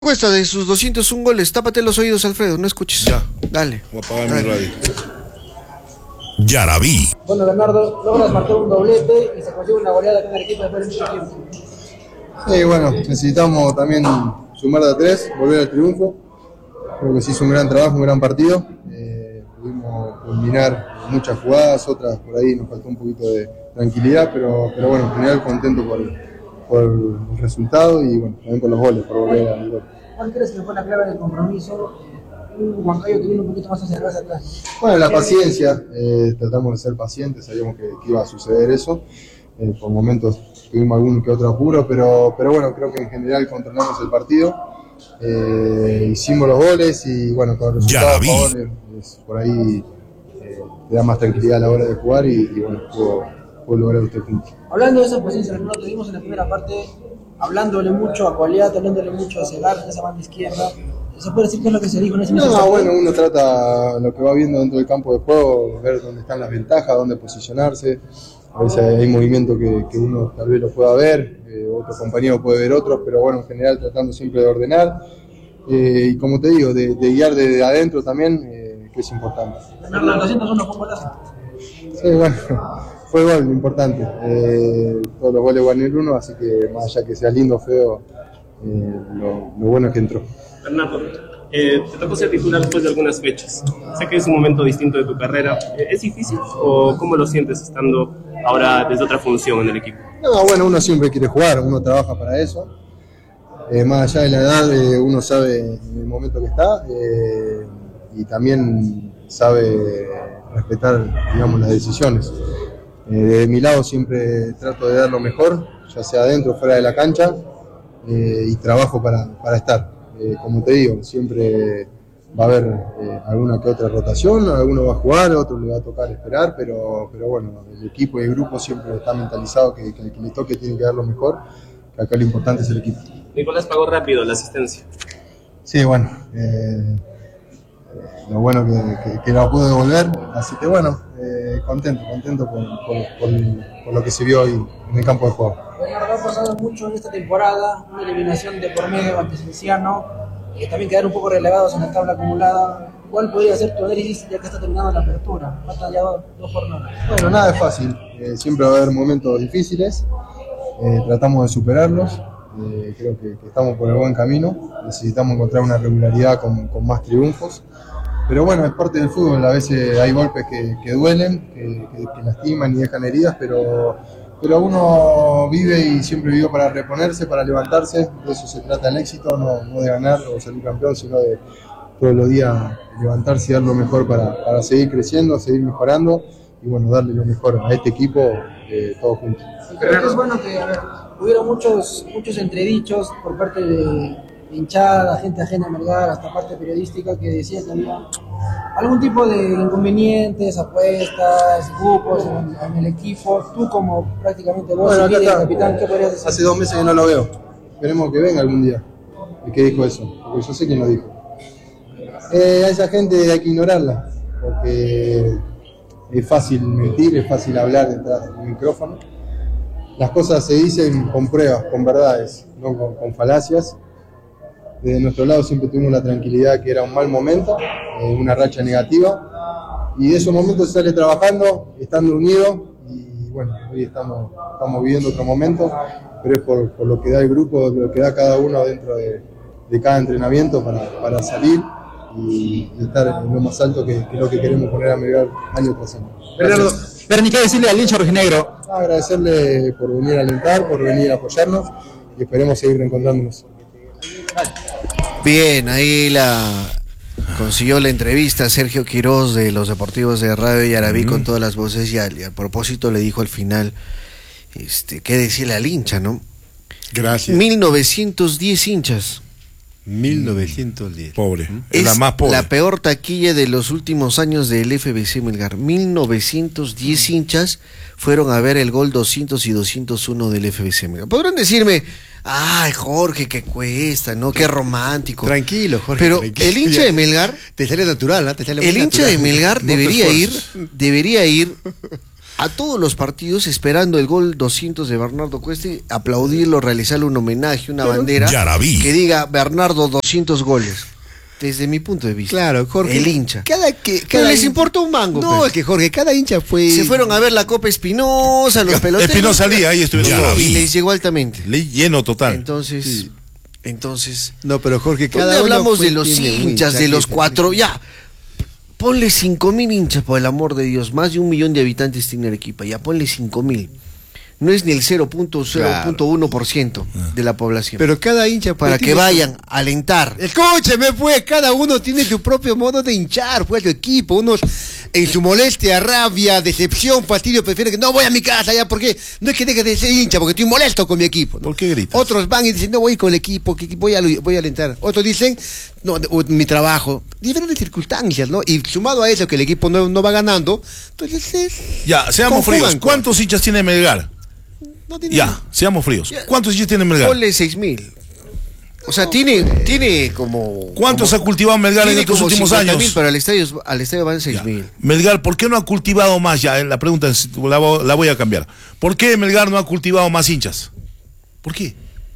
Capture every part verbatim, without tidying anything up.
Cuesta de sus doscientos un goles. Tápate los oídos, Alfredo, no escuches. Ya. Dale. Voy a apagar mi Dale. radio. Yarabí. Bueno, Bernardo, logras marcar un doblete y se consigue una goleada con el equipo después de mucho tiempo. Sí, bueno, necesitamos también sumar de a tres, volver al triunfo. Creo que se hizo un gran trabajo, un gran partido. Eh, pudimos culminar muchas jugadas, otras por ahí nos faltó un poquito de tranquilidad, pero, pero bueno, en general contento por, por el resultado y bueno, también por los goles, por volver al gol. ¿Cuál crees que fue la clave del compromiso? Un Huancayo que vino un poquito más hacia atrás atrás. Bueno, la paciencia, eh, tratamos de ser pacientes, sabíamos que, que iba a suceder eso. Eh, por momentos tuvimos algún que otro apuro, pero, pero bueno, creo que en general controlamos el partido. Eh, hicimos los goles y bueno, con el resultado a favor, es, por ahí eh, te da más tranquilidad a la hora de jugar y, y bueno, puedo, puedo lograr este punto. Hablando de esa paciencia, Bernardo, te vimos en la primera parte hablándole mucho a Coaliat, hablándole mucho a Segar, en esa banda izquierda. ¿Se puede decir qué es lo que se dijo en ese momento? No, bueno, uno trata lo que va viendo dentro del campo de juego, ver dónde están las ventajas, dónde posicionarse. A veces hay movimientos que, que uno tal vez lo pueda ver, eh, otro compañero puede ver otros, pero bueno, en general tratando siempre de ordenar. Eh, y como te digo, de, de guiar desde adentro también, eh, que es importante. Bernardo, el doscientos uno fue un golazo. Sí, bueno, fue gol, importante. Eh, todos los goles van a ir uno, así que más allá que sea lindo o feo, eh, lo, lo bueno es que entró. Bernardo, eh, te tocó ser titular después de algunas fechas. Sé que es un momento distinto de tu carrera. ¿Es difícil o cómo lo sientes estando ahora desde otra función en el equipo? No, bueno, uno siempre quiere jugar, uno trabaja para eso. Eh, más allá de la edad, eh, uno sabe en el momento que está eh, y también sabe respetar, digamos, las decisiones. Eh, de mi lado siempre trato de dar lo mejor, ya sea adentro o fuera de la cancha, eh, y trabajo para, para estar. Eh, como te digo, siempre va a haber eh, alguna que otra rotación, alguno va a jugar, otro le va a tocar esperar, pero, pero bueno, el equipo y el grupo siempre está mentalizado que, que el que le toque tiene que dar lo mejor, que acá lo importante es el equipo. Nicolás pagó rápido la asistencia. Sí, bueno, eh, lo bueno que, que, que la pude devolver, así que bueno, eh, contento, contento por, por, por, por lo que se vio hoy en el campo de juego. Bernardo, ha pasado mucho en esta temporada, una eliminación de por medio ante Cienciano, y también quedar un poco relegados en la tabla acumulada. ¿Cuál podría ser tu análisis ya que está terminando la apertura? Faltan ya dos, dos jornadas. Bueno, nada es fácil, eh, siempre va a haber momentos difíciles, eh, tratamos de superarlos, eh, creo que, que estamos por el buen camino, necesitamos encontrar una regularidad con, con más triunfos, pero bueno, es parte del fútbol, a veces hay golpes que, que duelen, que, que, que lastiman y dejan heridas, pero, pero uno vive y siempre vive para reponerse, para levantarse, de eso se trata el éxito, no, no de ganar o salir campeón, sino de todos los días levantarse y dar lo mejor para, para seguir creciendo, seguir mejorando y bueno, darle lo mejor a este equipo eh, todos juntos. Creo que es bueno que, a ver, hubiera muchos, muchos entredichos por parte de hinchada, gente ajena a Melgar, hasta parte periodística que decía que había algún tipo de inconvenientes, apuestas, grupos en, en el equipo. Tú como prácticamente vos, Bueno, acá el está. capitán, ¿qué podrías decir? Hace dos meses que no lo veo, esperemos que venga algún día. ¿Y qué dijo eso? Porque yo sé quién lo dijo. Eh, a esa gente hay que ignorarla, porque es fácil mentir, es fácil hablar detrás del micrófono. Las cosas se dicen con pruebas, con verdades, no con, con falacias. Desde nuestro lado siempre tuvimos la tranquilidad que era un mal momento, eh, una racha negativa, y de esos momentos se sale trabajando, estando unidos, y bueno, hoy estamos, estamos viviendo otro momento, pero es por, por lo que da el grupo, lo que da cada uno dentro de, de cada entrenamiento para, para salir y, y estar en lo más alto que, que es lo que queremos poner a Melgar año tras año. Bernardo, Berni, ¿qué decirle al hincha rojinegro? Agradecerle por venir a alentar, por venir a apoyarnos y esperemos seguir reencontrándonos. Bien, ahí la consiguió la entrevista a Sergio Quiroz de los Deportivos de Radio Yarabí, uh-huh, con todas las voces y a, y a propósito le dijo al final este, qué decirle al hincha, ¿no? Gracias. mil novecientos diez hinchas. mil novecientos diez. Pobre. Es la más pobre. La peor taquilla de los últimos años del F B C Melgar. mil novecientos diez hinchas fueron a ver el gol doscientos y doscientos uno del F B C Melgar. Podrán decirme, ay, Jorge, qué cuesta, ¿no? Qué romántico. Tranquilo, Jorge. Pero tranquilo. el hincha de Melgar, te sale natural, ¿no? Te sale el hincha natural. de Melgar No debería ir, debería ir a todos los partidos esperando el gol doscientos de Bernardo Cuesta, aplaudirlo, realizarle un homenaje, una Pero, bandera Yarabí. que diga Bernardo doscientos goles. Desde mi punto de vista. Claro, Jorge. El hincha. Cada que cada Pero les importa un mango. No, pero. es que Jorge, cada hincha fue. Se fueron a ver la Copa Espinosa, los peloteros. Espinosa salía, ahí estuvieron todos. Y les llegó altamente. Le lleno total. Entonces. Sí. Entonces. No, pero Jorge, cada uno hablamos fue, de los hinchas, de los cuatro. Ya. Ponle cinco mil hinchas, por el amor de Dios. Más de un millón de habitantes tiene Arequipa. Ya ponle cinco mil. No es ni el cero punto cero uno por ciento claro. de la población. Pero cada hincha para que vayan a alentar. Escúcheme, pues, cada uno tiene su propio modo de hinchar, pues, su equipo. Unos en su molestia, rabia, decepción, fastidio, prefieren que no voy a mi casa ya, porque no es que deje de ser hincha, porque estoy molesto con mi equipo, ¿no? ¿Por qué gritas? Otros van y dicen, no voy con el equipo, que voy a, voy a alentar. Otros dicen, no, mi trabajo. Diferentes circunstancias, ¿no? Y sumado a eso, que el equipo no, no va ganando, entonces es... Ya, seamos fríos. ¿Cuántos hinchas tiene Melgar? No tiene ya, nada. Seamos fríos. Ya. ¿Cuántos hinchas tiene Melgar? Ponle seis mil. O sea, no, tiene, tiene como... ¿Cuántos como, ha cultivado Melgar en estos últimos años? Mil, pero al estadio, al estadio van seis mil. Melgar, ¿por qué no ha cultivado más? Ya, la pregunta es, la, la voy a cambiar. ¿Por qué Melgar no ha cultivado más hinchas? ¿Por qué?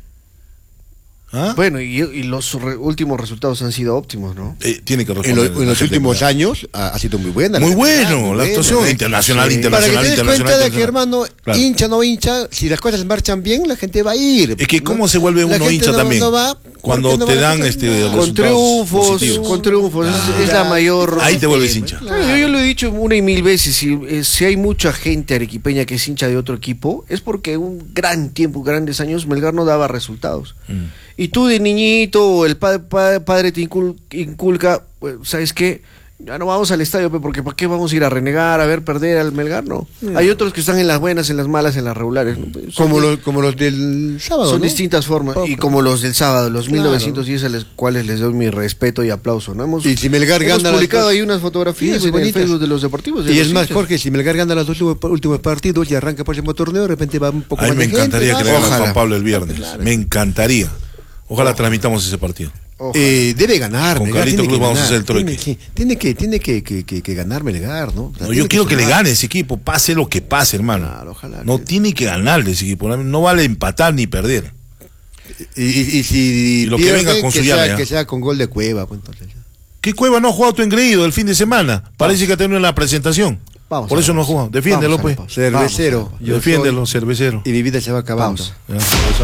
¿Ah? Bueno, y, y los re, últimos resultados han sido óptimos, ¿no? Eh, tiene que responder. En, lo, en los últimos años ha, ha sido muy buena. Muy bueno, la actuación internacional, sí. internacional, Para que te des cuenta de que, hermano, claro. hincha no hincha, si las cosas marchan bien, la gente va a ir. Es que cómo ¿no? se vuelve uno hincha no, también. No va, cuando no te dan este con triunfos, positivos. con triunfos, ah, es, es la mayor. Ahí te vuelves hincha. Claro. Yo, yo lo he dicho una y mil veces, si, eh, si hay mucha gente arequipeña que es hincha de otro equipo, es porque un gran tiempo, grandes años, Melgar no daba resultados. Mm. Y tú de niñito, el pa pa padre te incul inculca, pues, ¿sabes qué? Ya no vamos al estadio, porque ¿para qué vamos a ir a renegar, a ver perder al Melgar? No. no. Hay otros que están en las buenas, en las malas, en las regulares. ¿no? Pues, como, lo, como los del sábado, Son ¿no? distintas formas. Oh, y como los del sábado, los claro. mil novecientos diez a los cuales les doy mi respeto y aplauso. ¿no? Hemos, y si Melgar hemos gana publicado ahí unas fotografías sí, en el Facebook de los deportivos. De y los es más, Jorge, si Melgar gana los dos últimos partidos y arranca el próximo torneo, de repente va un poco a más mí me encantaría gente, que le gane a Juan Pablo el viernes. Claro. Me encantaría. Ojalá oh. transmitamos ese partido. Eh, debe ganar, con Melgar, Carlito Cruz vamos a hacer el trueque. Tiene que, tiene que, que, que, que ganar Melgar, ¿no? O sea, no yo que quiero que, que le gane ese equipo, pase lo que pase, hermano. Claro, ojalá no que... tiene que ganarle ese equipo, no vale empatar ni perder. Y, y, y si y lo que venga con que su sea, llave, que sea con gol de Cueva, pues entonces. ¿Qué Cueva no ha jugado tu engreído el fin de semana? Parece vamos. que ha tenido la presentación. Vamos Por eso no ha jugado. Defiéndelo, pues. Cervecero. Defiéndelo, cervecero. Y mi vida se va acabando. Ya,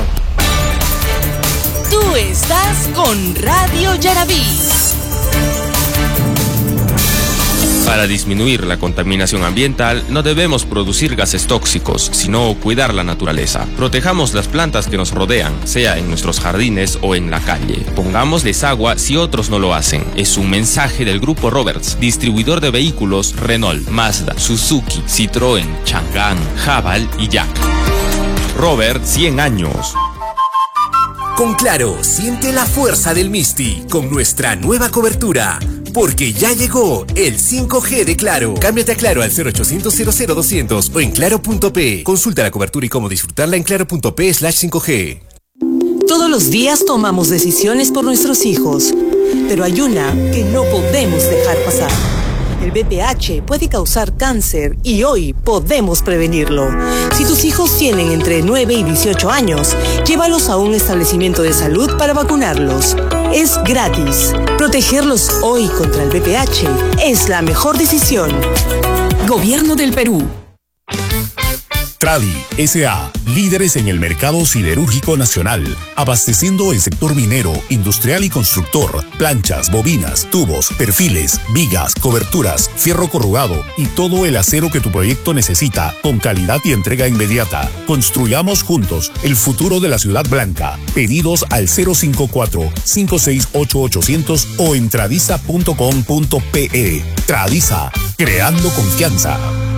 Tú estás con Radio Yarabí. Para disminuir la contaminación ambiental, no debemos producir gases tóxicos, sino cuidar la naturaleza. Protejamos las plantas que nos rodean, sea en nuestros jardines o en la calle. Pongámosles agua si otros no lo hacen. Es un mensaje del Grupo Roberts, distribuidor de vehículos Renault, Mazda, Suzuki, Citroën, Chang'an, Haval y Jack. Robert, cien años. Con Claro, siente la fuerza del Misti con nuestra nueva cobertura. Porque ya llegó el cinco G de Claro. Cámbiate a Claro al cero ochocientos cero cero doscientos o en claro punto pe. Consulta la cobertura y cómo disfrutarla en claro punto pe slash cinco G. Todos los días tomamos decisiones por nuestros hijos, pero hay una que no podemos dejar pasar. El B P H puede causar cáncer y hoy podemos prevenirlo. Si tus hijos tienen entre nueve y dieciocho años, llévalos a un establecimiento de salud para vacunarlos. Es gratis. Protegerlos hoy contra el B P H es la mejor decisión. Gobierno del Perú. Tradi S A, líderes en el mercado siderúrgico nacional, abasteciendo el sector minero, industrial y constructor, planchas, bobinas, tubos, perfiles, vigas, coberturas, fierro corrugado y todo el acero que tu proyecto necesita, con calidad y entrega inmediata. Construyamos juntos el futuro de la Ciudad Blanca. Pedidos al cero cinco cuatro, cinco seis ocho, ochocientos o en tradiza punto com punto pe. Tradiza, creando confianza.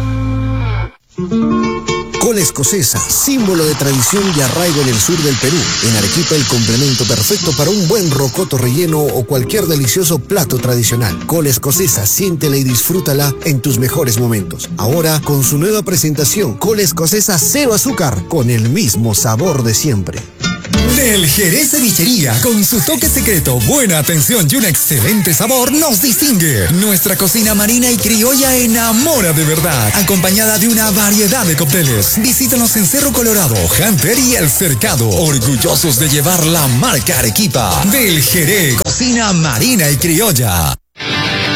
Col Escocesa, símbolo de tradición y arraigo en el sur del Perú. En Arequipa, el complemento perfecto para un buen rocoto relleno o cualquier delicioso plato tradicional. Col Escocesa, siéntela y disfrútala en tus mejores momentos. Ahora, con su nueva presentación, Col Escocesa cero azúcar, con el mismo sabor de siempre. Del Jerez Cevichería, con su toque secreto, buena atención y un excelente sabor, nos distingue. Nuestra cocina marina y criolla enamora de verdad, acompañada de una variedad de cócteles. Visítanos en Cerro Colorado, Hunter y El Cercado, orgullosos de llevar la marca Arequipa. Del Jerez, cocina marina y criolla.